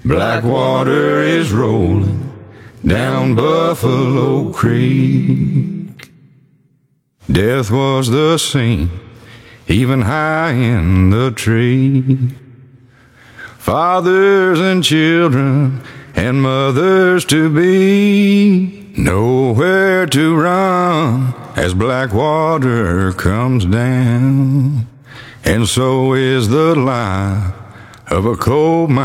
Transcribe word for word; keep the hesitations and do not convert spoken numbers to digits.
Black water is rolling down Buffalo Creek. Death was the scene, even high in the tree. Fathers and children and mothers to be, nowhere to run as black water comes down. And so is the life of a coal mine.